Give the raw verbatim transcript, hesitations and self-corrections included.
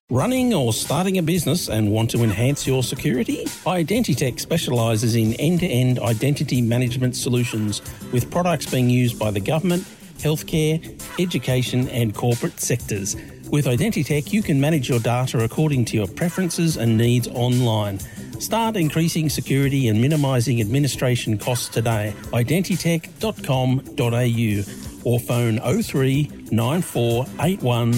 Running or starting a business and want to enhance your security? Identitech specialises in end-to-end identity management solutions with products being used by the government, healthcare, education and corporate sectors. With Identitech, you can manage your data according to your preferences and needs online. Start increasing security and minimising administration costs today. identitech dot com dot a u or phone oh three nine four eight one